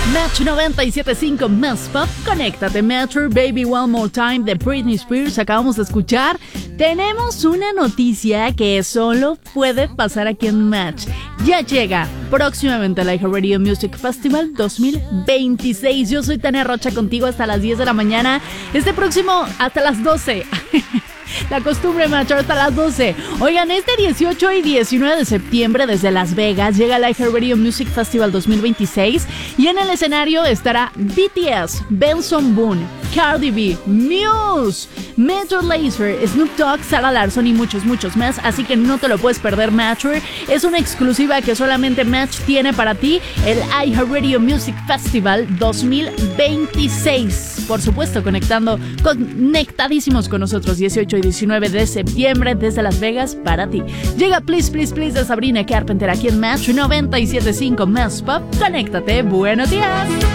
Match 97.5 Más Pop, conéctate. Metro, Baby One More Time de Britney Spears, acabamos de escuchar. Tenemos una noticia que solo puede pasar aquí en Match. Ya llega próximamente el iHeartRadio Music Festival 2026. Yo soy Tania Rocha, contigo hasta las 10 de la mañana. Este próximo hasta las 12. La costumbre, Match, hasta las 12. Oigan, este 18 y 19 de septiembre desde Las Vegas llega el iHeartRadio Music Festival 2026 y en el escenario estará BTS, Benson Boone, Cardi B, Muse, Major Lazer, Snoop Dogg, Sarah Larsson y muchos más, así que no te lo puedes perder, Match. Es una exclusiva que solamente Match tiene para ti, el iHeartRadio Music Festival 2026. Por supuesto, conectadísimos con nosotros, 18 y 19 de septiembre desde Las Vegas para ti. Llega Please Please Please de Sabrina Carpenter aquí en Match 97.5 Más Pop. Conéctate, buenos días.